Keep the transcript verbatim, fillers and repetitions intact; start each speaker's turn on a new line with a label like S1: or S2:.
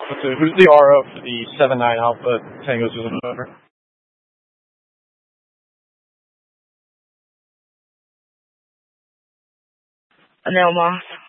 S1: Let's see, who's the R O for the seven nine Alpha Tango Susan November?
S2: Anel Moss.